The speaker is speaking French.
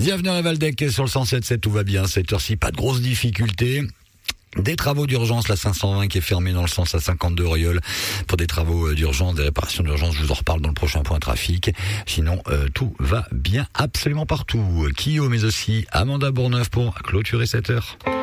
Bienvenue à Valdec sur le 107.7, tout va bien. Cette heure-ci, pas de grosses difficultés. Des travaux d'urgence, la 520 qui est fermée dans le sens à 52 Rieul pour des travaux d'urgence, des réparations d'urgence. Je vous en reparle dans le prochain point trafic. Sinon, tout va bien absolument partout. Kyo, mais aussi Amanda Bourneuf pour clôturer cette heure.